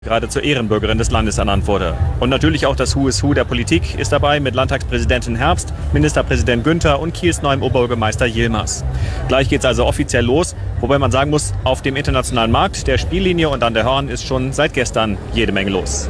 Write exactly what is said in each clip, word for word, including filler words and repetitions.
gerade zur Ehrenbürgerin des Landes ernannt wurde. Und natürlich auch das Who is Who der Politik ist dabei mit Landtagspräsidentin Herbst, Ministerpräsident Günther und Kiels neuem Oberbürgermeister Yilmaz. Gleich geht's also offiziell los, wobei man sagen muss, auf dem internationalen Markt, der Spiellinie und an der Hörn ist schon seit gestern jede Menge los.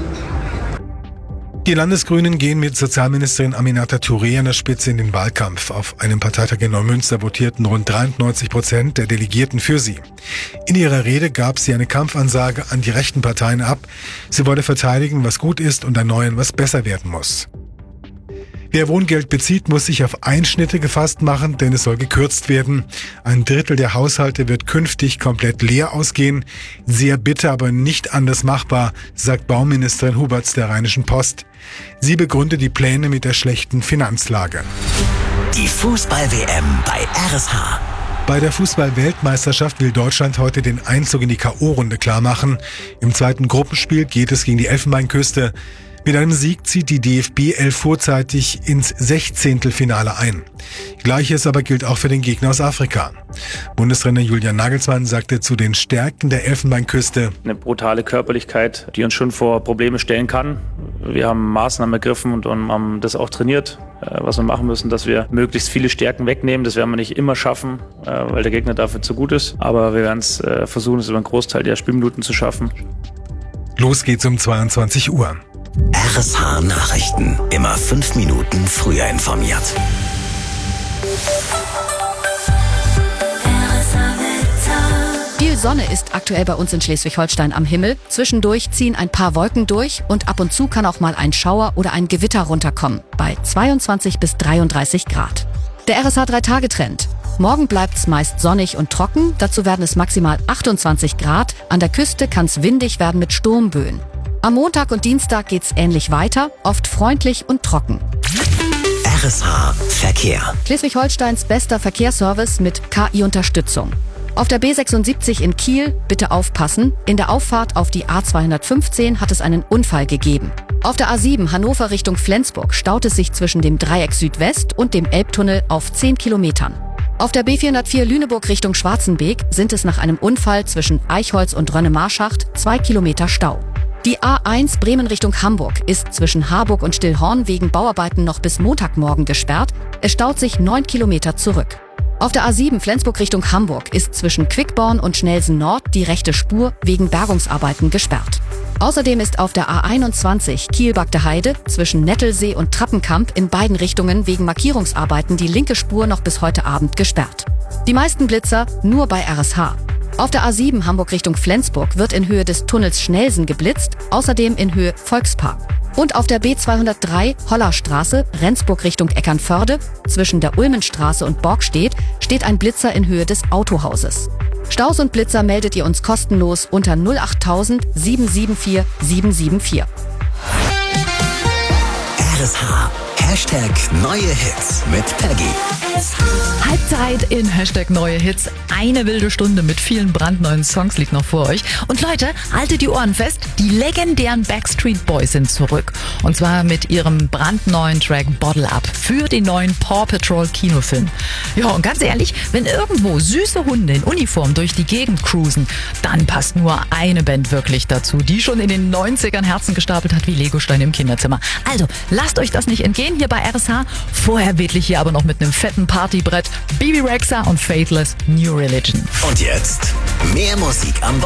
Die Landesgrünen gehen mit Sozialministerin Aminata Touré an der Spitze in den Wahlkampf. Auf einem Parteitag in Neumünster votierten rund dreiundneunzig Prozent der Delegierten für sie. In ihrer Rede gab sie eine Kampfansage an die rechten Parteien ab. Sie wolle verteidigen, was gut ist und erneuern, was besser werden muss. Wer Wohngeld bezieht, muss sich auf Einschnitte gefasst machen, denn es soll gekürzt werden. Ein Drittel der Haushalte wird künftig komplett leer ausgehen. Sehr bitter, aber nicht anders machbar, sagt Bauministerin Huberts der Rheinischen Post. Sie begründet die Pläne mit der schlechten Finanzlage. Die Fußball-W M bei R S H. Bei der Fußball-Weltmeisterschaft will Deutschland heute den Einzug in die K O-Runde klarmachen. Im zweiten Gruppenspiel geht es gegen die Elfenbeinküste. Mit einem Sieg zieht die D F B elf vorzeitig ins Sechzehntelfinale ein. Gleiches aber gilt auch für den Gegner aus Afrika. Bundestrainer Julian Nagelsmann sagte zu den Stärken der Elfenbeinküste: Eine brutale Körperlichkeit, die uns schon vor Probleme stellen kann. Wir haben Maßnahmen ergriffen und haben das auch trainiert, was wir machen müssen, dass wir möglichst viele Stärken wegnehmen. Das werden wir nicht immer schaffen, weil der Gegner dafür zu gut ist. Aber wir werden es versuchen, es über einen Großteil der Spielminuten zu schaffen. Los geht's um zweiundzwanzig Uhr. R S H Nachrichten. Immer fünf Minuten früher informiert. Viel Sonne ist aktuell bei uns in Schleswig-Holstein am Himmel. Zwischendurch ziehen ein paar Wolken durch und ab und zu kann auch mal ein Schauer oder ein Gewitter runterkommen. Bei zweiundzwanzig bis dreiunddreißig Grad. Der R S H-drei-Tage-Trend. Morgen bleibt's meist sonnig und trocken. Dazu werden es maximal achtundzwanzig Grad. An der Küste kann's windig werden mit Sturmböen. Am Montag und Dienstag geht's ähnlich weiter, oft freundlich und trocken. R S H Verkehr. Schleswig-Holsteins bester Verkehrsservice mit K I-Unterstützung. Auf der B sechsundsiebzig in Kiel bitte aufpassen. In der Auffahrt auf die A zweihundertfünfzehn hat es einen Unfall gegeben. Auf der A sieben Hannover Richtung Flensburg staut es sich zwischen dem Dreieck Südwest und dem Elbtunnel auf zehn Kilometern. Auf der B vierhundertvier Lüneburg Richtung Schwarzenbeek sind es nach einem Unfall zwischen Eichholz und Rönne-Marschacht zwei Kilometer Stau. Die A eins Bremen Richtung Hamburg ist zwischen Harburg und Stillhorn wegen Bauarbeiten noch bis Montagmorgen gesperrt. Es staut sich neun Kilometer zurück. Auf der A sieben Flensburg Richtung Hamburg ist zwischen Quickborn und Schnelsen Nord die rechte Spur wegen Bergungsarbeiten gesperrt. Außerdem ist auf der A einundzwanzig Kiel-Bagde Heide zwischen Nettelsee und Trappenkamp in beiden Richtungen wegen Markierungsarbeiten die linke Spur noch bis heute Abend gesperrt. Die meisten Blitzer nur bei R S H. Auf der A sieben Hamburg Richtung Flensburg wird in Höhe des Tunnels Schnelsen geblitzt, außerdem in Höhe Volkspark. Und auf der B zweihundertdrei Hollerstraße, Rendsburg Richtung Eckernförde, zwischen der Ulmenstraße und Borgstedt, steht ein Blitzer in Höhe des Autohauses. Staus und Blitzer meldet ihr uns kostenlos unter null acht tausend sieben sieben vier sieben sieben vier. R S H. Hashtag Neue Hits mit Peggy. Halbzeit in Hashtag Neue Hits. Eine wilde Stunde mit vielen brandneuen Songs liegt noch vor euch. Und Leute, haltet die Ohren fest, die legendären Backstreet Boys sind zurück. Und zwar mit ihrem brandneuen Track Bottle Up für den neuen Paw Patrol Kinofilm. Ja, und ganz ehrlich, wenn irgendwo süße Hunde in Uniform durch die Gegend cruisen, dann passt nur eine Band wirklich dazu, die schon in den neunzigern Herzen gestapelt hat wie Legosteine im Kinderzimmer. Also, lasst euch das nicht entgehen hier bei R S H. Vorher wedel ich hier aber noch mit einem fetten Partybrett. Bibi Rexha und Faithless New Religion. Und jetzt mehr Musik am